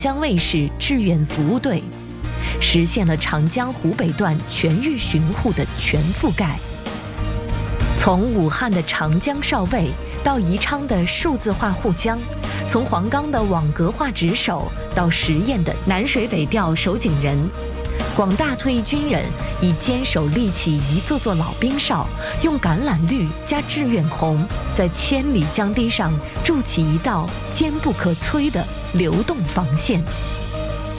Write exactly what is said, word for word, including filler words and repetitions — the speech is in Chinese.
江卫视志愿服务队，实现了长江湖北段全域巡护的全覆盖。从武汉的长江少尉到宜昌的数字化护江，从黄冈的网格化值守到实验的南水北调守井人，广大退役军人以坚守立起一座座老兵哨，用橄榄绿加志愿红，在千里江堤上筑起一道坚不可摧的流动防线。